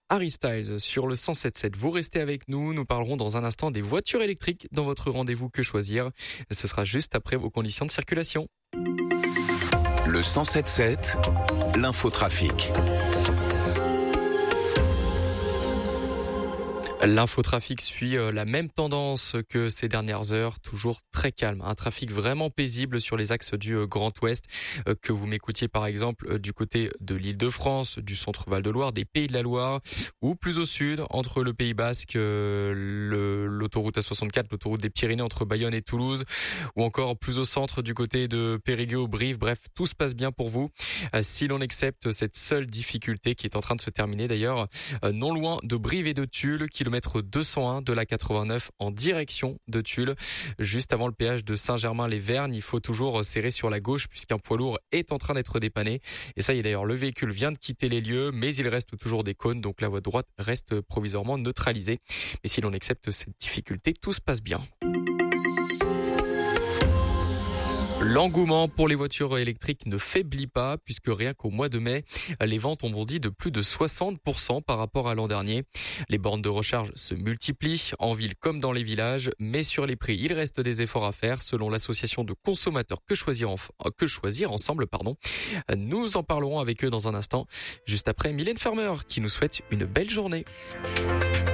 Harry Styles sur le 107.7. Vous restez avec nous. Nous parlerons dans un instant des voitures électriques dans votre rendez-vous Que choisir. Ce sera juste après vos conditions de circulation. Le 107.7, l'infotrafic. L'infotrafic suit la même tendance que ces dernières heures, toujours très calme. Un trafic vraiment paisible sur les axes du Grand Ouest. Que vous m'écoutiez par exemple du côté de l'Île-de-France, du centre Val-de-Loire, des Pays de la Loire, ou plus au sud, entre le Pays Basque, l'autoroute A64, l'autoroute des Pyrénées entre Bayonne et Toulouse, ou encore plus au centre du côté de Périgueux, Brive. Bref, tout se passe bien pour vous. Si l'on accepte cette seule difficulté qui est en train de se terminer d'ailleurs, non loin de Brive et de Tulle, kilomètre 201 de la 89 en direction de Tulle. Juste avant le péage de Saint-Germain-les-Vergnes, il faut toujours serrer sur la gauche puisqu'un poids lourd est en train d'être dépanné. Et ça y est d'ailleurs, le véhicule vient de quitter les lieux, mais il reste toujours des cônes, donc la voie droite reste provisoirement neutralisée. Mais si l'on accepte cette difficulté, tout se passe bien. L'engouement pour les voitures électriques ne faiblit pas puisque rien qu'au mois de mai, les ventes ont bondi de plus de 60% par rapport à l'an dernier. Les bornes de recharge se multiplient en ville comme dans les villages, mais sur les prix, il reste des efforts à faire selon l'association de consommateurs Que choisir ensemble. Nous en parlerons avec eux dans un instant, juste après Mylène Farmer qui nous souhaite une belle journée.